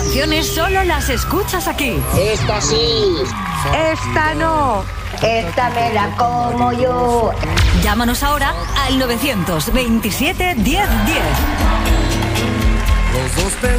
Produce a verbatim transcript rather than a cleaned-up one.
canciones solo las escuchas aquí. Esta sí. Esta no. Esta me la como yo. Llámanos ahora al novecientos veintisiete diez diez. Los dos